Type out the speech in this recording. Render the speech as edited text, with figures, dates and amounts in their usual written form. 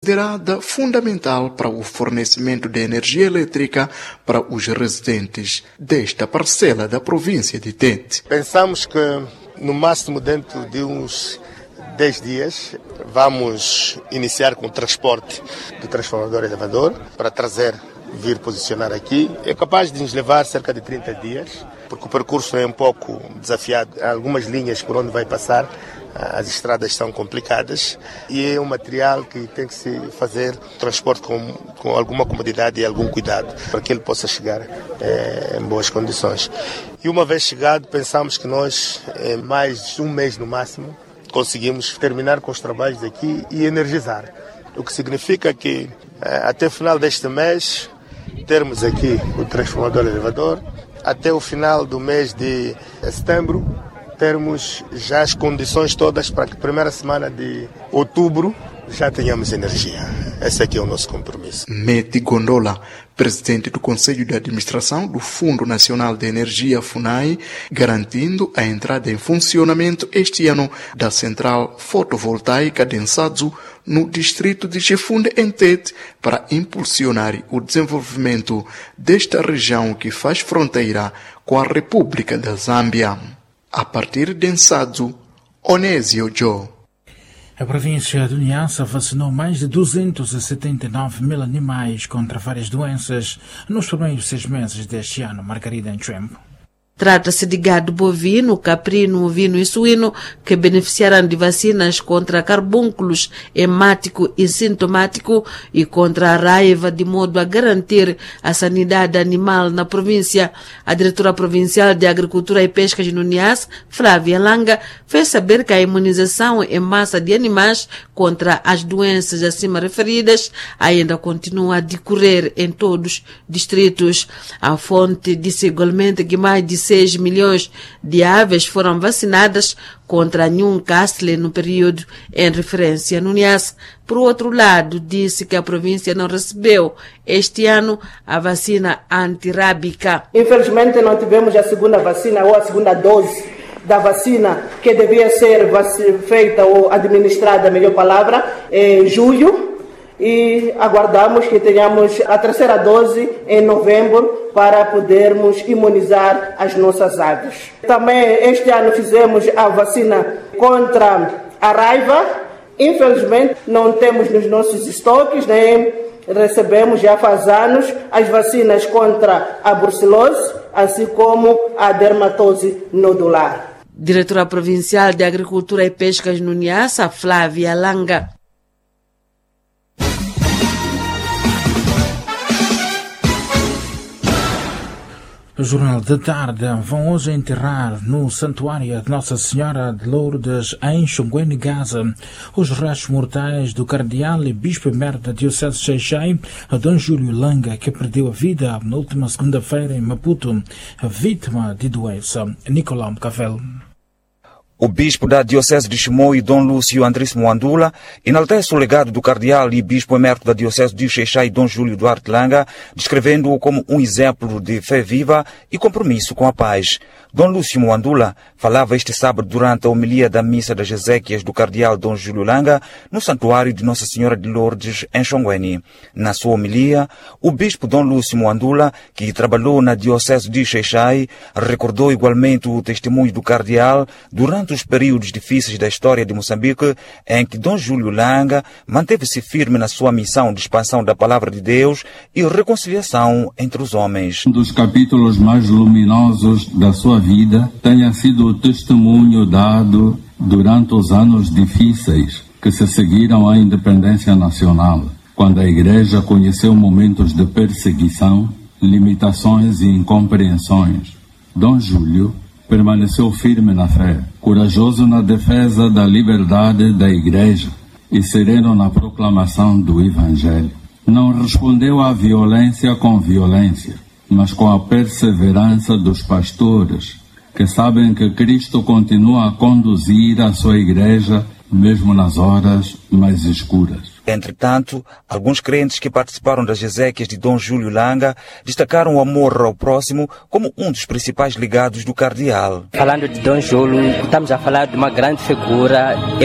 considerada fundamental para o fornecimento de energia elétrica para os residentes desta parcela da província de Tete. Pensamos que no máximo dentro de uns 10 dias vamos iniciar com o transporte do transformador elevador para vir posicionar aqui. É capaz de nos levar cerca de 30 dias, porque o percurso é um pouco desafiado. Há algumas linhas por onde vai passar, as estradas são complicadas e é um material que tem que se fazer transporte com alguma comodidade e algum cuidado para que ele possa chegar em boas condições. E uma vez chegado, pensamos que nós, em mais de um mês no máximo, conseguimos terminar com os trabalhos aqui e energizar. O que significa que até o final deste mês termos aqui o transformador elevador, até o final do mês de setembro termos já as condições todas para que a primeira semana de outubro já tenhamos energia. Esse aqui é o nosso compromisso. Meti Gondola, presidente do Conselho de Administração do Fundo Nacional de Energia, FUNAI, garantindo a entrada em funcionamento este ano da central fotovoltaica de Nsatsu no distrito de Chifunde, em Tete, para impulsionar o desenvolvimento desta região que faz fronteira com a República da Zâmbia. A partir de Nsatsu, Onésio Joe. A província de Niassa vacinou mais de 279 mil animais contra várias doenças nos primeiros 6 meses deste ano. Margarida Nchembo. Trata-se de gado bovino, caprino, ovino e suíno que beneficiarão de vacinas contra carbúnculos hemático e sintomático e contra a raiva, de modo a garantir a sanidade animal na província. A diretora provincial de Agricultura e Pescas no Niassa, Flávia Langa, fez saber que a imunização em massa de animais contra as doenças acima referidas ainda continua a decorrer em todos os distritos. A fonte disse igualmente que mais de 6 milhões de aves foram vacinadas contra Newcastle no período em referência no Niassa. Por outro lado, disse que a província não recebeu este ano a vacina antirrábica. Infelizmente não tivemos a segunda vacina ou a segunda dose da vacina que devia ser feita ou administrada, melhor palavra, em julho. E aguardamos que tenhamos a terceira dose em novembro para podermos imunizar as nossas aves. Também este ano fizemos a vacina contra a raiva. Infelizmente não temos nos nossos estoques, nem recebemos já faz anos as vacinas contra a brucelose, assim como a dermatose nodular. Diretora Provincial de Agricultura e Pescas no Niassa, Flávia Langa. O Jornal da Tarde vão hoje enterrar no Santuário de Nossa Senhora de Lourdes, em Xonguene, Gaza, os restos mortais do cardeal e bispo emérito da Diocese de Xai-Xai, Dom Júlio Langa, que perdeu a vida na última segunda-feira em Maputo, vítima de doença. Nicolau Cavelo. O bispo da Diocese de Chimoio, Dom Lúcio Andrés Muandula, enaltece o legado do cardeal e bispo emérito da Diocese de Xai-Xai, Dom Júlio Duarte Langa, descrevendo-o como um exemplo de fé viva e compromisso com a paz. Dom Lúcio Muandula falava este sábado durante a homilia da missa das Ezequias do cardeal Dom Júlio Langa no Santuário de Nossa Senhora de Lourdes, em Xonguene. Na sua homilia, o bispo Dom Lúcio Muandula, que trabalhou na Diocese de Xai-Xai, recordou igualmente o testemunho do cardeal durante os períodos difíceis da história de Moçambique, em que Dom Júlio Langa manteve-se firme na sua missão de expansão da Palavra de Deus e reconciliação entre os homens. Um dos capítulos mais luminosos da sua vida tenha sido o testemunho dado durante os anos difíceis que se seguiram à independência nacional, quando a Igreja conheceu momentos de perseguição, limitações e incompreensões. Dom Júlio permaneceu firme na fé, corajoso na defesa da liberdade da Igreja e sereno na proclamação do Evangelho. Não respondeu à violência com violência, mas com a perseverança dos pastores, que sabem que Cristo continua a conduzir a sua Igreja mesmo nas horas mais escuras. Entretanto, alguns crentes que participaram das exéquias de Dom Júlio Langa destacaram o amor ao próximo como um dos principais legados do cardeal. Falando de Dom Júlio, estamos a falar de uma grande figura